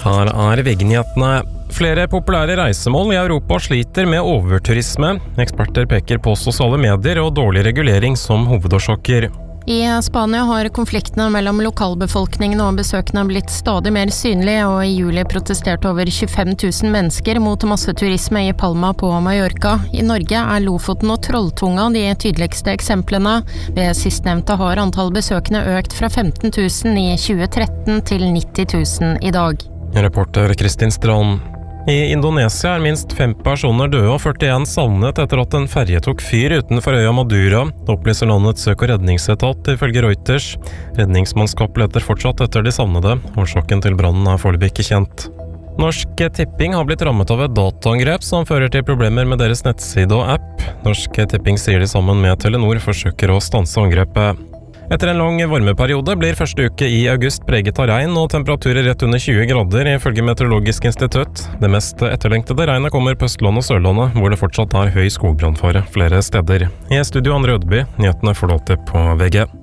Her VG-nyhetene. Flere populære reisemål i Europa sliter med overturisme. Eksperter peker på sosiale medier og dårlig regulering som hovedårsaker. I Spania har konfliktene mellom lokalbefolkningen og besøkende blitt stadig mer synlige, og i juli protesterte over 25 000 mennesker mot masseturisme i Palma på Mallorca. I Norge er Lofoten og Trolltunga de tydeligste eksemplene. Ved sistnevnte har antall besøkende økt fra 15 000 i 2013 til 90 000 i dag. Reporter Kristin Strand. I Indonesia er minst 5 personer døde og 41 savnet etter at en ferje tok fyr utenfor øya Madura. Det opplyser landets søk- og redningsetat ifølge Reuters. Redningsmannskap leter fortsatt etter de savnede. Årsaken til brannen er foreløpig ikke kjent. Norsk Tipping har blitt rammet av et dataangrep som fører til problemer med deres nettside og app. Norsk Tipping sier de sammen med Telenor forsøker å stanse angrepet. Etter en lang varmeperiode blir første uke i august preget av regn og temperaturer rett under 20 grader, ifølge Meteorologisk institutt. Det mest etterlengtede regnet kommer på Østlandet og Sørlandet, hvor det fortsatt er høy skogbrannfare flere steder. I studio Andre Ødeby, nyhetene får du alltid på VG.